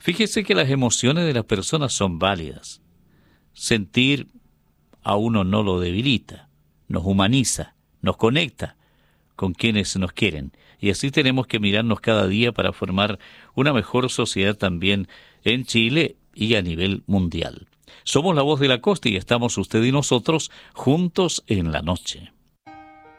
Fíjese que las emociones de las personas son válidas. Sentir a uno no lo debilita, nos humaniza, nos conecta con quienes nos quieren. Y así tenemos que mirarnos cada día para formar una mejor sociedad también en Chile y a nivel mundial. Somos La Voz de la Costa y estamos usted y nosotros juntos en la noche.